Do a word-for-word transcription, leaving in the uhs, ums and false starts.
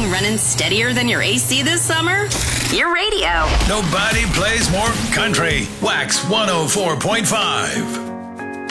thing running steadier than your A C this summer? Your radio. Nobody plays more country. Wax one oh four point five.